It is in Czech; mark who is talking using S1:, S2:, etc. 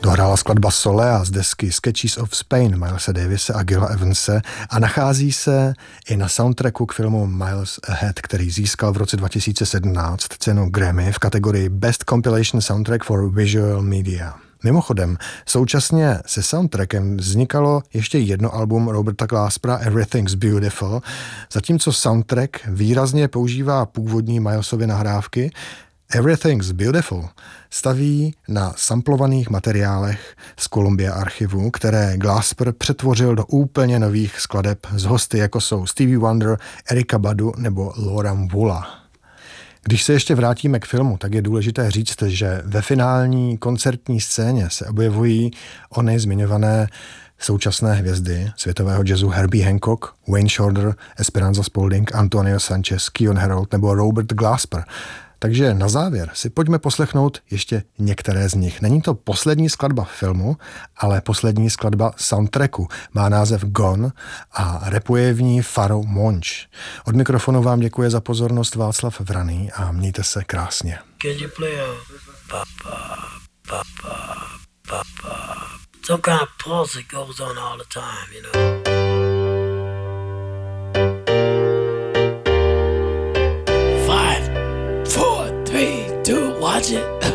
S1: Dohrála skladba Solea z desky Sketches of Spain Milese Davise a Gilla Evanse a nachází se i na soundtracku k filmu Miles Ahead, který získal v roce 2017 cenu Grammy v kategorii Best Compilation Soundtrack for Visual Media. Mimochodem, současně se soundtrackem vznikalo ještě jedno album Roberta Glaspera Everything's Beautiful, zatímco soundtrack výrazně používá původní Milesovy nahrávky. Everything's Beautiful staví na samplovaných materiálech z Columbia archivu, které Glasper přetvořil do úplně nových skladeb z hosty, jako jsou Stevie Wonder, Erykah Badu nebo Laura Woola. Když se ještě vrátíme k filmu, tak je důležité říct, že ve finální koncertní scéně se objevují ony zmiňované současné hvězdy světového jazzu Herbie Hancock, Wayne Shorter, Esperanza Spalding, Antonio Sanchez, Keyon Harrold nebo Robert Glasper. Takže na závěr si pojďme poslechnout ještě některé z nich. Není to poslední skladba filmu, ale poslední skladba soundtracku. Má název Gone a rapuje v ní Pharoah Monch. Od mikrofonu vám děkuje za pozornost Václav Vraný a mějte se krásně. Some kind of pulse that goes on all the time, you know. 5, 4, 3, 2, watch it.